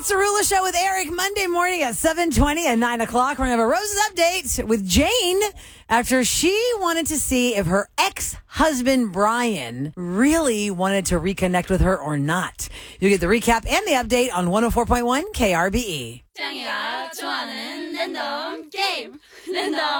It's the Rula Show with Eric, Monday morning at 7:20 and 9 o'clock. We're going to have a Roses update with Jane after she wanted to see if her ex-husband, Brian, really wanted to reconnect with her or not. You'll get the recap and the update on 104.1 KRBE. 짱이가 좋아하는 랜덤 게임. 랜덤